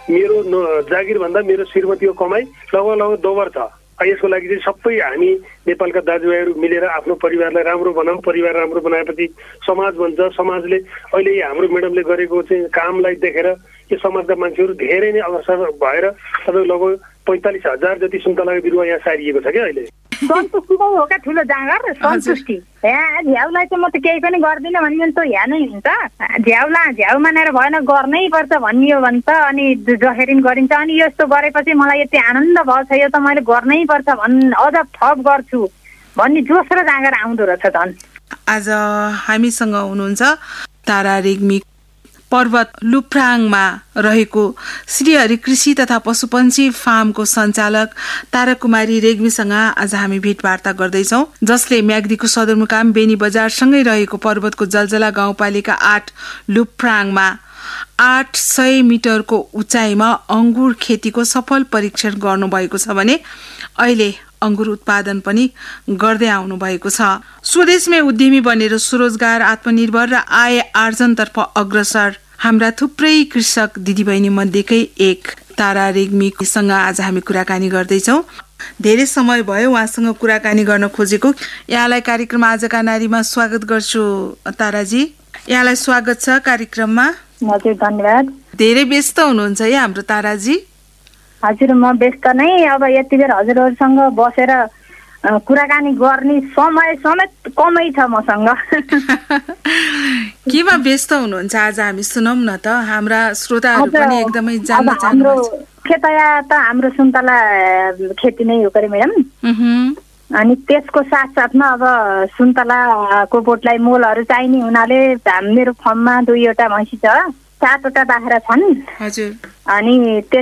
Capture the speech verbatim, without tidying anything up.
मेरो जागिरभन्दा मेरो श्रीमतीको कमाई लगभग लगभग दोबर छ। यसको लागि चाहिँ सबै हामी नेपालका दाजुभाइहरू मिलेर आफ्नो परिवारलाई राम्रो बनाऊँ। परिवार राम्रो बनाएपछि समाज बन्छ। समाजले अहिले हाम्रो म्याडमले गरेको चाहिँ कामलाई देखेर यो समाजका मान्छेहरू धेरै नै अग्रसर भएर तपाईँको लगभग पैँतालिस हजार जति सुन्तलाको बिरुवा यहाँ सारिएको छ क्या अहिले। सन्तुष्टि नै हो क्या ठुलो जाँगर, सन्तुष्टि। यहाँ झ्याउलाई चाहिँ म त केही पनि गर्दिनँ भन्ने त यहाँ नै हुन्छ। झ्याउला झ्याउ मानेर भएन, गर्नै पर्छ भनियो भने त अनि जखेरिन गरिन्छ। अनि यस्तो गरेपछि मलाई यति आनन्द भएको छ, यो त मैले गर्नै पर्छ भन् अझ थप गर्छु भन्ने जोस र जाँगर आउँदो रहेछ झन्। आज हामीसँग हुनुहुन्छ तारा रेग्मी पर्वत लुप्राङमा रहेको श्रीहरि कृषि तथा पशुपन्छी फार्मको सञ्चालक तारा कुमारी रेग्मीसँग आज हामी भेटवार्ता गर्दैछौँ, जसले म्याग्दीको सदरमुकाम बेनी बजारसँगै रहेको पर्वतको जलजला गाउँपालिका आठ लुप्राङमा आठ सय मिटरको उचाइमा अंगुर खेतीको सफल परीक्षण गर्नुभएको छ भने अहिले अंगुर उत्पादन पनि गर्दै आउनु भएको छ। स्वदेशमै उद्यमी बनेर स्वरोजगार, आत्मनिर्भर र आय आर्जनतर्फ अग्रसर हाम्रा थुप्रै कृषक दिदीबहिनी मध्येकै एक तारा रेग्मीसँग आज हामी कुराकानी गर्दैछौँ। धेरै समय भयो उहाँसँग कुराकानी गर्न खोजेको। यहाँलाई कार्यक्रम आजका नारीमा स्वागत गर्छु ताराजी। यहाँलाई स्वागत छ कार्यक्रममा। हजुर धन्यवाद। धेरै व्यस्त हुनुहुन्छ है हाम्रो ताराजी? हजुर म व्यस्त नै, अब यति बेर हजुरहरूसँग बसेर कुराकानी गर्ने समय समेत कमै छ मसँग। केमा व्यस्त हुनुहुन्छ आज हामी सुनौँ न त, हाम्रा श्रोताहरू पनि एकदमै जान्न चाहनुहुन्छ। हाम्रो मुख्यतया त हाम्रो सुन्तला खेती नै हो करे म्याडम। अनि त्यसको साथसाथमा अब सुन्तलाको बोटलाई मोलहरू चाहिने हुनाले मेरो फर्ममा दुईवटा भैँसी छ, सातवटा बाख्रा छन्। हजुर। अनि